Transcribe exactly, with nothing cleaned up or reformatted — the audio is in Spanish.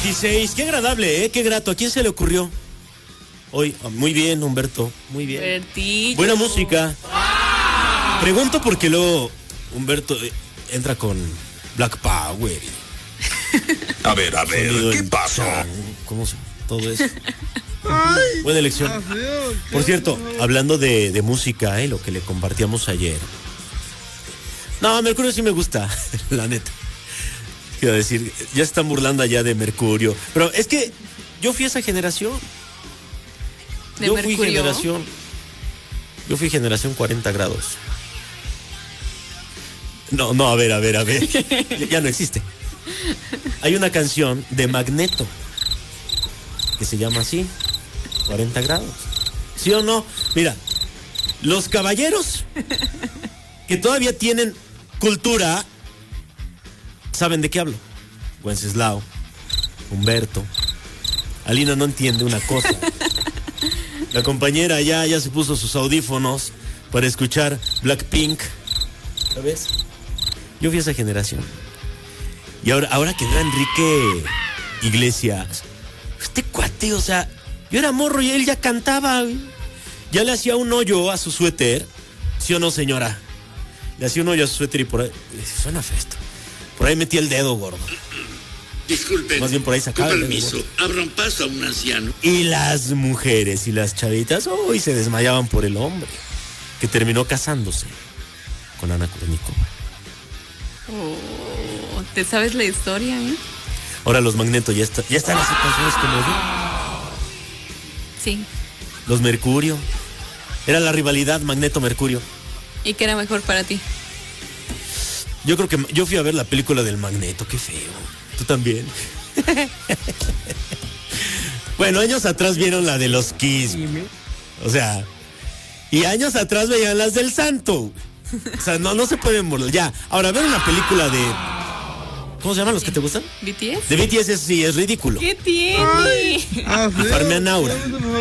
dieciséis, qué agradable, ¿eh? Qué grato. ¿A quién se le ocurrió? Hoy, muy bien, Humberto, muy bien. Bertillo. Buena música. Pregunto porque luego Humberto entra con Black Power. A ver, a ver, ¿qué pasó? ¿Cómo se...? Todo eso. Buena elección. Por cierto, hablando de, de música, ¿eh? Lo que le compartíamos ayer. No, Mercurio sí me gusta, la neta. Quiero decir, ya se están burlando allá de Mercurio. Pero es que yo fui esa generación. ¿De yo Mercurio? fui generación. Yo fui generación cuarenta grados. No, no, a ver, a ver, a ver. Ya no existe. Hay una canción de Magneto que se llama así, cuarenta grados. ¿Sí o no? Mira, los caballeros que todavía tienen cultura saben de qué hablo. Wenceslao, Humberto. Alina no entiende una cosa. La compañera ya, ya se puso sus audífonos para escuchar Blackpink. ¿Sabes? Yo fui a esa generación. Y ahora, ahora que era Enrique Iglesias, este cuate, o sea, yo era morro y él ya cantaba. Ya le hacía un hoyo a su suéter. ¿Sí o no, señora? Le hacía un hoyo a su suéter y por ahí... Suena feo esto. Por ahí metía el dedo, gordo. Disculpen. Más bien por ahí sacaba con el dedo, permiso, gordo. abran paso a un anciano. Y las mujeres y las chavitas, hoy se desmayaban por el hombre, que terminó casándose con Ana Kournikova. Oh, ¿te sabes la historia, eh? Ahora los Magneto ya, está, ya están haciendo canciones como yo. Sí. Los Mercurio. Era la rivalidad Magneto-Mercurio. ¿Y qué era mejor para ti? Yo creo que yo fui a ver la película del Magneto, qué feo. Tú también. Bueno, años atrás vieron la de los Kiss. O sea, y años atrás veían las del Santo. O sea, no, no se pueden burlar. Ya, ahora ver una película de... ¿Cómo se llaman los que te gustan? ¿B T S? De B T S sí, es ridículo. ¿Qué tiene? Farmean Aura.